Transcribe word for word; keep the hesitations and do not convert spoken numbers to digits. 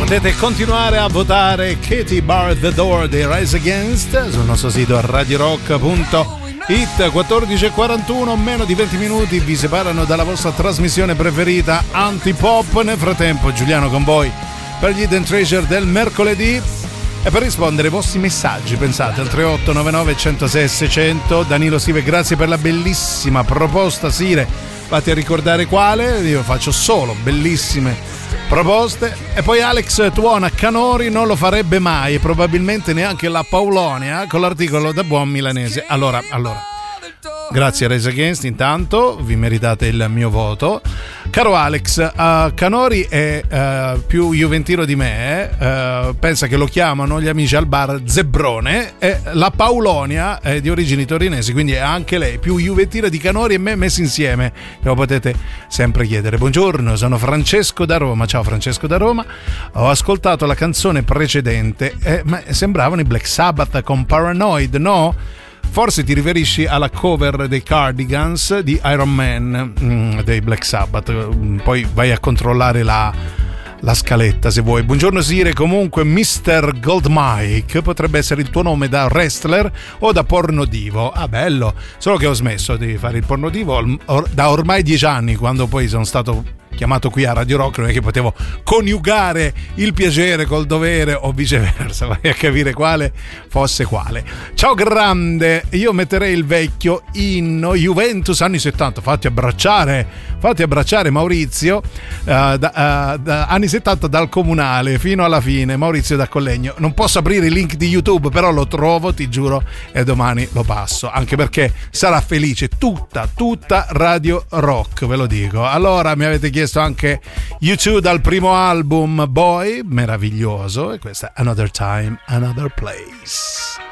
Potete continuare a votare Katy Bar The Door dei Rise Against sul nostro sito radio rock punto it. Quattordici e quarantuno, meno di venti minuti vi separano dalla vostra trasmissione preferita Antipop. Nel frattempo Giuliano con voi per gli Hidden Treasure del mercoledì e per rispondere ai vostri messaggi pensate al tre otto nove nove uno zero sei seicento. Danilo Sive, grazie per la bellissima proposta Sire, fatti a ricordare quale, io faccio solo bellissime proposte. E poi Alex Tuona, Canori non lo farebbe mai e probabilmente neanche la Paulonia con l'articolo da buon milanese. Allora, allora grazie a Rise Against, intanto vi meritate il mio voto. Caro Alex, uh, Canori è uh, più juventino di me, uh, pensa che lo chiamano gli amici al bar Zebrone, e la Paulonia è di origini torinesi, quindi è anche lei più juventina di Canori e me messi insieme. Lo potete sempre chiedere. Buongiorno, sono Francesco da Roma. Ciao Francesco da Roma. Ho ascoltato la canzone precedente, eh, ma sembravano i Black Sabbath con Paranoid, no? Forse ti riferisci alla cover dei Cardigans di Iron Man mm, dei Black Sabbath. Poi vai a controllare la, la scaletta se vuoi. Buongiorno Sire, comunque mister Gold Mike potrebbe essere il tuo nome da wrestler o da pornodivo. Ah, bello, solo che ho smesso di fare il pornodivo or- da ormai dieci anni, quando poi sono stato chiamato qui a Radio Rock, non è che potevo coniugare il piacere col dovere o viceversa, vai a capire quale fosse quale. Ciao grande, io metterei il vecchio inno Juventus anni settanta, fatti abbracciare, fatti abbracciare Maurizio, uh, da, uh, da anni settanta dal comunale fino alla fine, Maurizio da Collegno. Non posso aprire il link di YouTube, però lo trovo, ti giuro, e domani lo passo, anche perché sarà felice tutta, tutta Radio Rock, ve lo dico. Allora, mi avete chiesto anche U due dal primo album Boy, meraviglioso, e questa è Another Time, Another Place.